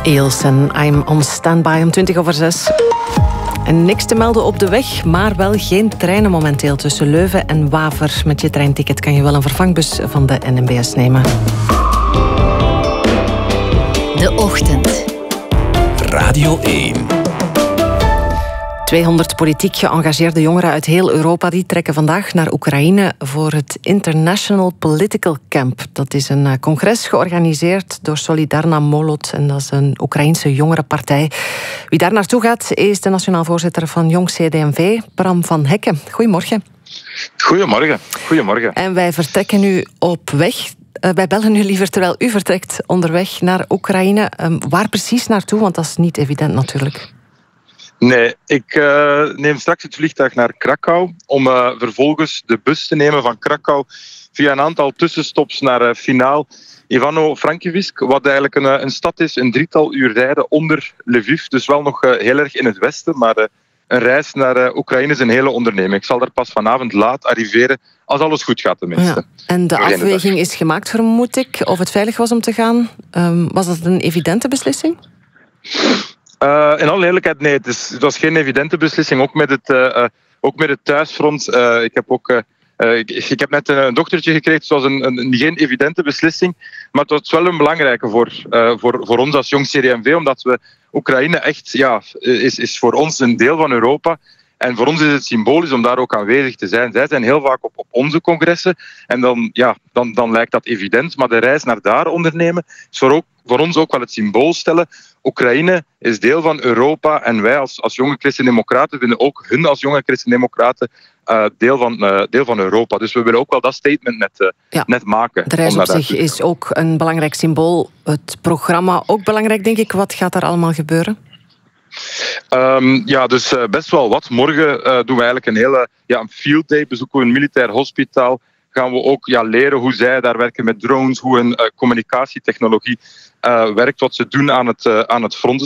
Eels en I'm on standby om 6:20. En niks te melden op de weg, maar wel geen treinen momenteel tussen Leuven en Waver. Met je treinticket kan je wel een vervangbus van de NMBS nemen. De Ochtend. Radio 1. 200 politiek geëngageerde jongeren uit heel Europa die trekken vandaag naar Oekraïne voor het International Political Camp. Dat is een congres georganiseerd door Solidarna Molot en dat is een Oekraïense jongerenpartij. Wie daar naartoe gaat is de nationaal voorzitter van Jong CD&V, Bram van Hekken. Goedemorgen. Goedemorgen. En wij vertrekken nu op weg. Wij bellen nu liever terwijl u vertrekt onderweg naar Oekraïne. Waar precies naartoe? Want dat is niet evident natuurlijk. Nee, ik neem straks het vliegtuig naar Krakau om vervolgens de bus te nemen van Krakau via een aantal tussenstops naar finaal Ivano-Frankivsk, wat eigenlijk een stad is, een 3-tal uur rijden onder Lviv, dus wel nog heel erg in het westen, maar een reis naar Oekraïne is een hele onderneming. Ik zal daar pas vanavond laat arriveren, als alles goed gaat tenminste. Ja. En de afweging is gemaakt, vermoed ik, of het veilig was om te gaan. Was dat een evidente beslissing? In alle eerlijkheid, nee. Het was geen evidente beslissing. Ook met het thuisfront. Ik heb net een dochtertje gekregen. Het was geen evidente beslissing. Maar het was wel een belangrijke voor ons als Jong CD&V. Omdat we Oekraïne echt, is voor ons een deel van Europa. En voor ons is het symbolisch om daar ook aanwezig te zijn. Zij zijn heel vaak op onze congressen. En dan lijkt dat evident. Maar de reis naar daar ondernemen is voor ons ook wel het symbool stellen. Oekraïne is deel van Europa. En wij als jonge christendemocraten vinden ook hun als jonge christendemocraten deel van Europa. Dus we willen ook wel dat statement net maken. De reis op zich is ook een belangrijk symbool. Het programma ook belangrijk, denk ik. Wat gaat er allemaal gebeuren? Dus best wel wat. Morgen doen we eigenlijk een field day. Bezoeken we een militair hospitaal. Gaan we ook leren hoe zij daar werken met drones, hoe hun communicatietechnologie werkt, wat ze doen aan het front.